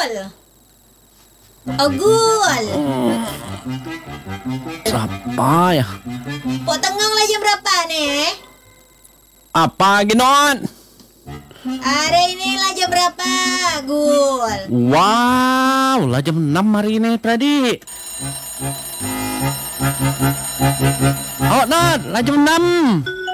Gul. Oh, Gul. Siapa ya? Pok tengong lah jam berapa nih? Apa Ginon? Hari ini lah jam berapa, Gul? Wow, lah jam 6 hari ini, Pradi. Oh, Nat, lah jam 6.